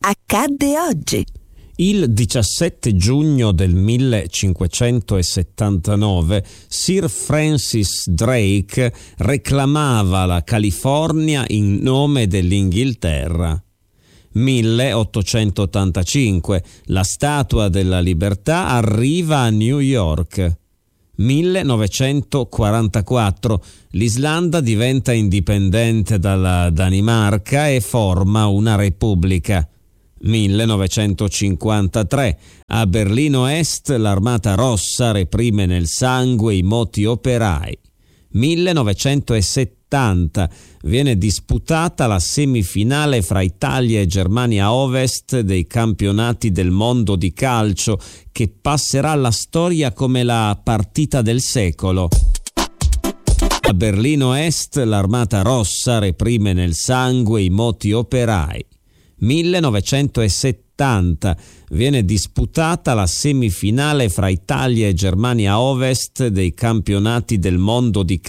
accadde oggi. Il 17 giugno del 1579 Sir Francis Drake reclamava la California in nome dell'Inghilterra. 1885 la Statua della Libertà arriva a New York. 1944 l'Islanda diventa indipendente dalla Danimarca e forma una repubblica. 1953 a Berlino Est l'Armata Rossa reprime nel sangue i moti operai. 1970 viene disputata la semifinale fra Italia e Germania Ovest dei campionati del mondo di calcio, che passerà alla storia come la partita del secolo. A Berlino Est l'Armata Rossa reprime nel sangue i moti operai. 1970 viene disputata la semifinale fra Italia e Germania Ovest dei campionati del mondo di calcio,